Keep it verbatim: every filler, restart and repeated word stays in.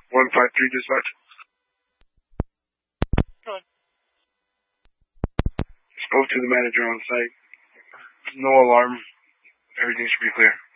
one five three dispatch. Go ahead. Spoke to the manager on site. No alarm. Everything should be clear.